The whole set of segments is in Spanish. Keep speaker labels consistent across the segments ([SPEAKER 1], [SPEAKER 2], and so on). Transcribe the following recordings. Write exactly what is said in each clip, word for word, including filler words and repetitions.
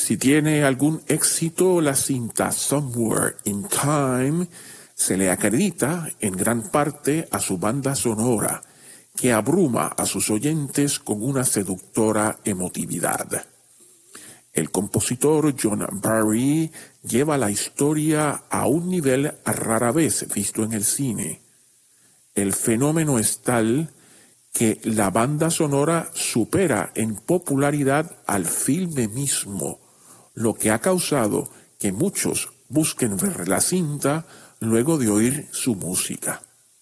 [SPEAKER 1] Si tiene algún éxito, la cinta Somewhere in Time se le acredita en gran parte a su banda sonora, que abruma a sus oyentes con una seductora emotividad. El compositor John Barry lleva la historia a un nivel rara vez visto en el cine. El fenómeno es tal que la banda sonora supera en popularidad al filme mismo, lo que ha causado que muchos busquen ver la cinta luego de oír su música.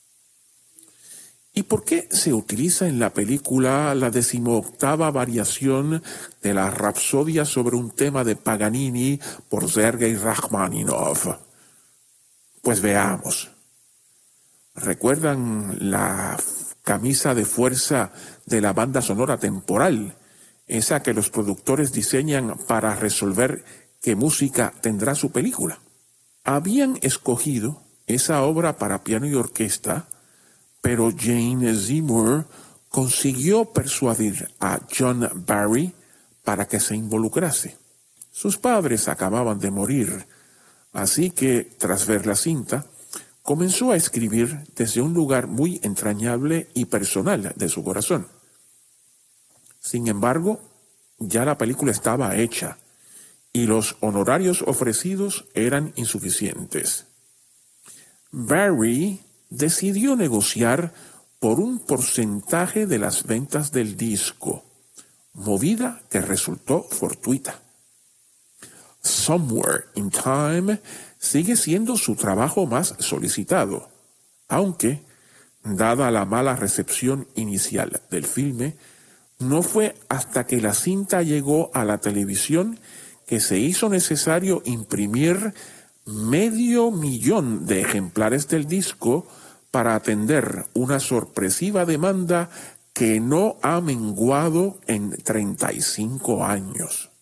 [SPEAKER 1] ¿Y por qué se utiliza en la película la decimoctava variación de la Rapsodia sobre un tema de Paganini por Sergei Rachmaninoff? Pues veamos. ¿Recuerdan la camisa de fuerza de la banda sonora temporal? Esa que los productores diseñan para resolver qué música tendrá su película. Habían escogido esa obra para piano y orquesta, pero Jane Seymour consiguió persuadir a John Barry para que se involucrase. Sus padres acababan de morir, así que, tras ver la cinta, comenzó a escribir desde un lugar muy entrañable y personal de su corazón. Sin embargo, ya la película estaba hecha y los honorarios ofrecidos eran insuficientes. Barry decidió negociar por un porcentaje de las ventas del disco, movida que resultó fortuita. Somewhere in Time sigue siendo su trabajo más solicitado, aunque, dada la mala recepción inicial del filme, no fue hasta que la cinta llegó a la televisión que se hizo necesario imprimir medio millón de ejemplares del disco para atender una sorpresiva demanda que no ha menguado en treinta y cinco años.